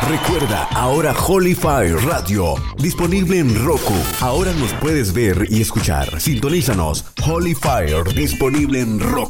Recuerda, ahora Holy Fire Radio, disponible en Roku. Ahora nos puedes ver y escuchar. Sintonízanos. Holy Fire, disponible en Roku.